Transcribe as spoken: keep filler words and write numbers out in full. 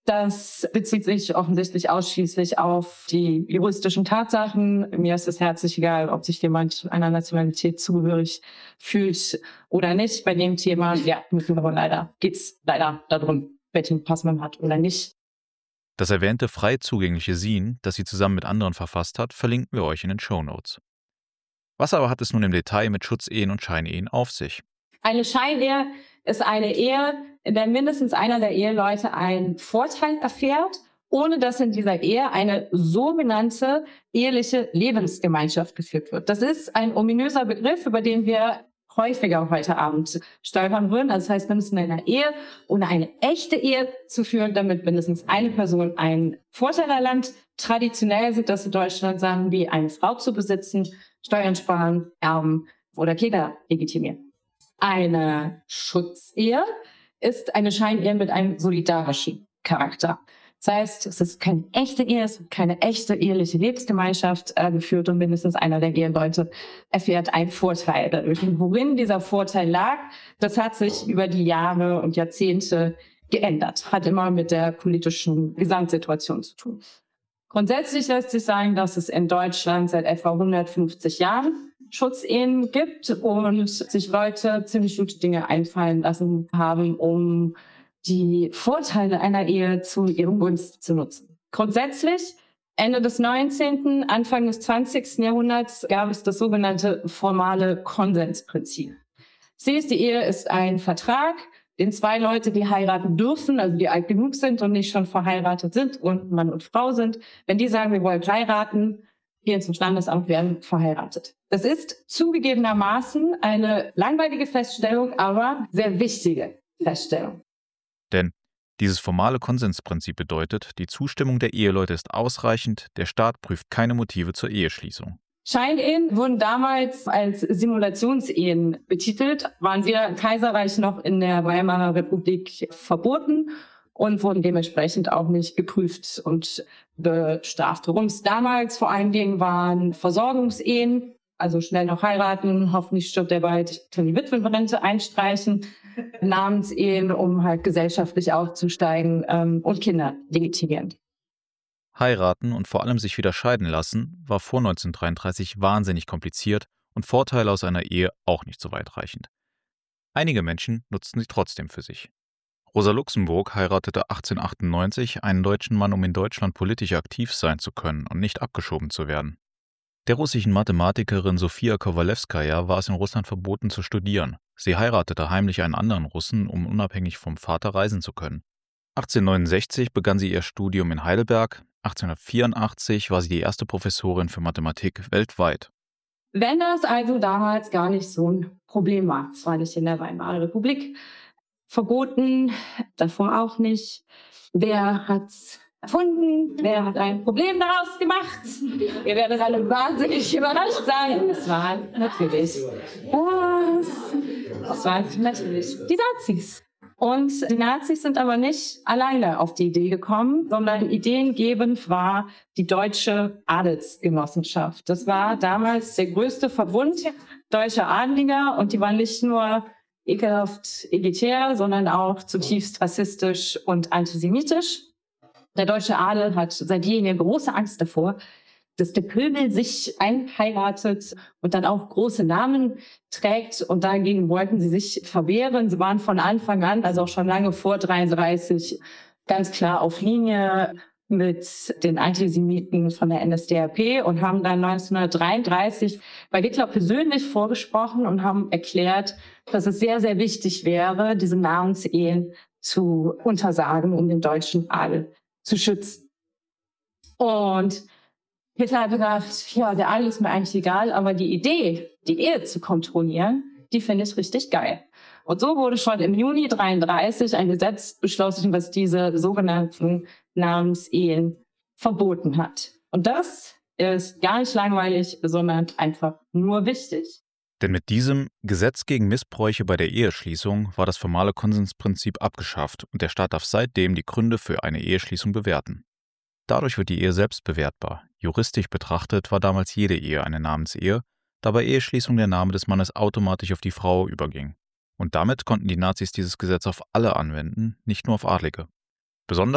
Das bezieht sich offensichtlich ausschließlich auf die juristischen Tatsachen. Mir ist es herzlich egal, ob sich jemand einer Nationalität zugehörig fühlt oder nicht. Bei dem Thema, ja, müssen wir aber leider, geht's leider darum, welchen Pass man hat oder nicht. Das erwähnte frei zugängliche Zine, das sie zusammen mit anderen verfasst hat, verlinken wir euch in den Shownotes. Was aber hat es nun im Detail mit Schutzehen und Scheinehen auf sich? Eine Scheinehe ist eine Ehe, in der mindestens einer der Eheleute einen Vorteil erfährt, ohne dass in dieser Ehe eine sogenannte eheliche Lebensgemeinschaft geführt wird. Das ist ein ominöser Begriff, über den wir häufiger heute Abend stolpern würden. Also das heißt, mindestens in einer Ehe ohne eine echte Ehe zu führen, damit mindestens eine Person einen Vorteil erlangt. Traditionell sind das in Deutschland Sachen wie eine Frau zu besitzen, Steuern sparen, erben oder Kinder legitimieren. Eine Schutzehe ist eine Scheinehe mit einem solidarischen Charakter. Das heißt, es ist keine echte Ehe, es wird keine echte eheliche Lebensgemeinschaft äh, geführt und mindestens einer der Eheleute erfährt einen Vorteil dadurch. Und worin dieser Vorteil lag, das hat sich über die Jahre und Jahrzehnte geändert. Hat immer mit der politischen Gesamtsituation zu tun. Grundsätzlich lässt sich sagen, dass es in Deutschland seit etwa hundertfünfzig Jahren Schutzehen gibt und sich Leute ziemlich gute Dinge einfallen lassen haben, um die Vorteile einer Ehe zu ihrem Gunst zu nutzen. Grundsätzlich, Ende des neunzehnten., Anfang des zwanzigsten. Jahrhunderts gab es das sogenannte formale Konsensprinzip. Sie ist, die Ehe ist ein Vertrag, den zwei Leute, die heiraten dürfen, also die alt genug sind und nicht schon verheiratet sind und Mann und Frau sind, wenn die sagen, wir wollen heiraten, gehen zum Standesamt, werden verheiratet. Das ist zugegebenermaßen eine langweilige Feststellung, aber sehr wichtige Feststellung. Denn dieses formale Konsensprinzip bedeutet, die Zustimmung der Eheleute ist ausreichend, der Staat prüft keine Motive zur Eheschließung. Scheinehen wurden damals als Simulationsehen betitelt, waren weder im Kaiserreich noch in der Weimarer Republik verboten und wurden dementsprechend auch nicht geprüft und bestraft. Worum es damals vor allen Dingen waren Versorgungsehen, also schnell noch heiraten, hoffentlich stirbt er bald, kann die Witwenrente einstreichen, Namensehen, um halt gesellschaftlich aufzusteigen ähm, und Kinder legitimieren. Heiraten und vor allem sich wieder scheiden lassen war vor neunzehnhundertdreiunddreißig wahnsinnig kompliziert und Vorteile aus einer Ehe auch nicht so weitreichend. Einige Menschen nutzten sie trotzdem für sich. Rosa Luxemburg heiratete achtzehnhundertachtundneunzig einen deutschen Mann, um in Deutschland politisch aktiv sein zu können und nicht abgeschoben zu werden. Der russischen Mathematikerin Sofia Kowalewskaja war es in Russland verboten zu studieren. Sie heiratete heimlich einen anderen Russen, um unabhängig vom Vater reisen zu können. achtzehnhundertneunundsechzig begann sie ihr Studium in Heidelberg. achtzehnhundertvierundachtzig war sie die erste Professorin für Mathematik weltweit. Wenn das also damals gar nicht so ein Problem war, es war nicht in der Weimarer Republik verboten, davor auch nicht. Wer hat's erfunden? Wer hat ein Problem daraus gemacht? Ihr werdet alle wahnsinnig überrascht sein. Es war natürlich was? Es waren natürlich die Nazis. Und die Nazis sind aber nicht alleine auf die Idee gekommen, sondern ideengebend war die Deutsche Adelsgenossenschaft. Das war damals der größte Verbund deutscher Adliger und die waren nicht nur ekelhaft elitär, sondern auch zutiefst rassistisch und antisemitisch. Der deutsche Adel hat seit jeher große Angst davor, dass der Pöbel sich einheiratet und dann auch große Namen trägt. Und dagegen wollten sie sich verwehren. Sie waren von Anfang an, also auch schon lange vor dreiunddreißig, ganz klar auf Linie mit den Antisemiten von der N S D A P und haben dann neunzehnhundertdreiunddreißig bei Hitler persönlich vorgesprochen und haben erklärt, dass es sehr, sehr wichtig wäre, diese Namensehen zu untersagen, um den deutschen Adel zu schützen. Und Hitler hat gedacht, ja, der Adel ist mir eigentlich egal, aber die Idee, die Ehe zu kontrollieren, die finde ich richtig geil. Und so wurde schon im Juni neunzehnhundertdreiunddreißig ein Gesetz beschlossen, was diese sogenannten Namensehen verboten hat. Und das ist gar nicht langweilig, sondern einfach nur wichtig. Denn mit diesem Gesetz gegen Missbräuche bei der Eheschließung war das formale Konsensprinzip abgeschafft und der Staat darf seitdem die Gründe für eine Eheschließung bewerten. Dadurch wird die Ehe selbst bewertbar. Juristisch betrachtet war damals jede Ehe eine Namensehe, da bei Eheschließung der Name des Mannes automatisch auf die Frau überging. Und damit konnten die Nazis dieses Gesetz auf alle anwenden, nicht nur auf Adlige. Besonders